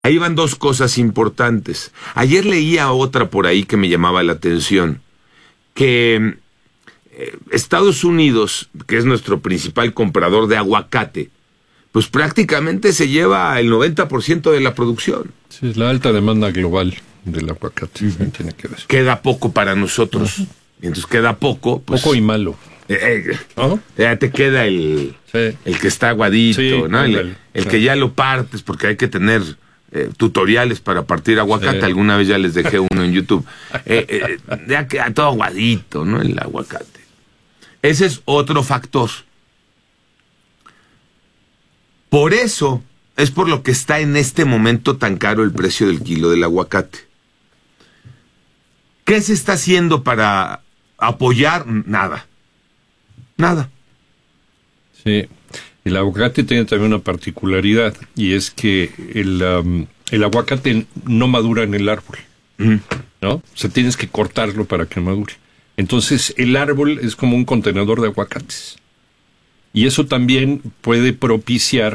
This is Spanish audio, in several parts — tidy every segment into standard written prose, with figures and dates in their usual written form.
ahí van dos cosas importantes. Ayer leía otra por ahí que me llamaba la atención, que Estados Unidos, que es nuestro principal comprador de aguacate, pues prácticamente se lleva el 90% de la producción. Sí, es la alta demanda global del aguacate. Tiene que ver. Queda poco para nosotros. Entonces queda poco. Pues, poco y malo. Ya te queda el que está aguadito, sí, ¿no? El que ya lo partes, porque hay que tener tutoriales para partir aguacate. Sí. Alguna vez ya les dejé uno en YouTube. Ya queda todo aguadito, ¿no? El aguacate. Ese es otro factor. Por eso es por lo que está en este momento tan caro el precio del kilo del aguacate. ¿Qué se está haciendo para apoyar? Nada. Sí, el aguacate tiene también una particularidad, y es que el aguacate no madura en el árbol, ¿no? O sea, tienes que cortarlo para que madure. Entonces, el árbol es como un contenedor de aguacates. Y eso también puede propiciar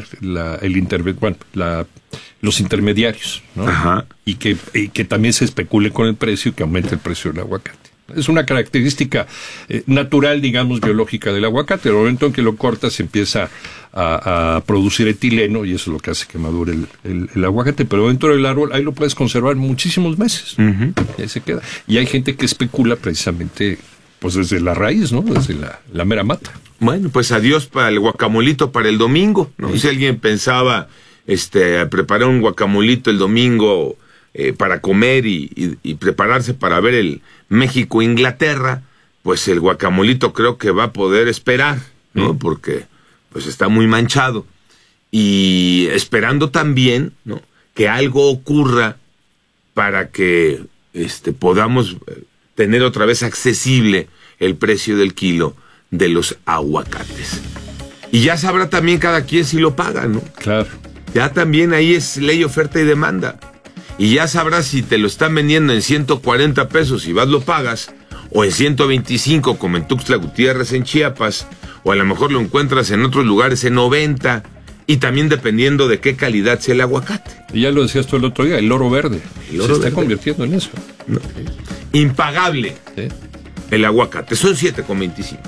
los intermediarios, ¿no? Ajá. Y que también se especule con el precio y que aumente el precio del aguacate. Es una característica natural, digamos, biológica del aguacate. En el momento en que lo cortas empieza a producir etileno, y eso es lo que hace que madure el aguacate. Pero dentro del árbol ahí lo puedes conservar muchísimos meses. Y ahí se queda. Y hay gente que especula precisamente pues desde la raíz, ¿no? Desde la mera mata. Bueno, pues adiós para el guacamolito para el domingo, ¿no? Sí. Si alguien pensaba preparar un guacamolito el domingo para comer y prepararse para ver el México-Inglaterra, pues el guacamolito creo que va a poder esperar, ¿no? Porque pues está muy manchado. Y esperando también, ¿no?, que algo ocurra para que podamos tener otra vez accesible el precio del kilo de los aguacates. Y ya sabrá también cada quien si lo paga, ¿no? Claro. Ya también ahí es ley, oferta y demanda. Y ya sabrás si te lo están vendiendo en 140 pesos y vas lo pagas, o en 125 como en Tuxtla Gutiérrez en Chiapas, o a lo mejor lo encuentras en otros lugares en 90, y también dependiendo de qué calidad sea el aguacate. Y ya lo decías tú el otro día, el oro verde. Se está convirtiendo en eso. No. Impagable. Sí. El aguacate. Son 7,25.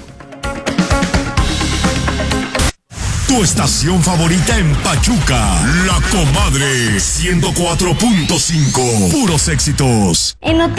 Tu estación favorita en Pachuca, La Comadre 104.5. Puros éxitos.